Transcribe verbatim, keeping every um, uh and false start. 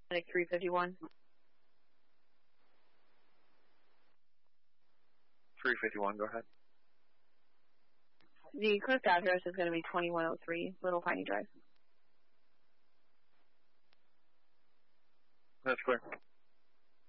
three fifty-one. three fifty-one, go ahead. The correct address is going to be twenty-one oh three Little Piney Drive. That's correct.